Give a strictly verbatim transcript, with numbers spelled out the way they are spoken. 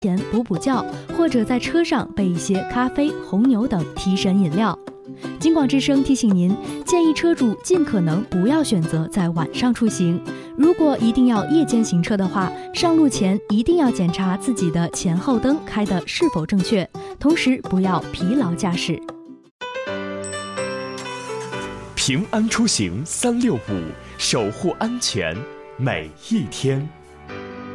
前补补觉，或者在车上备一些咖啡、红牛等提神饮料。京广之声提醒您，建议车主尽可能不要选择在晚上出行。如果一定要夜间行车的话，上路前一定要检查自己的前后灯开得是否正确，同时不要疲劳驾驶。 平安出行三六五，守护安全每一天。